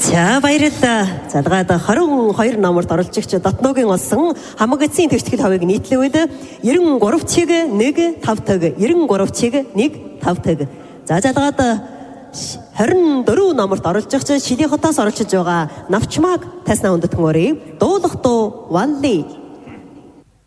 За баярлалаа. Залгаад 22 номерт оролцогч Дотногийн олсон хамаг эцсийн тэгтгэл хавыг нийтлэвэд 93 чиг 1 5 таг 93 чиг 1 5 таг. За залгаад 24 номерт оролцогч Шили хотоос оролцож байгаа Навчмаг таснаа өндөтгөн өрий. Дуулах дуу One Lee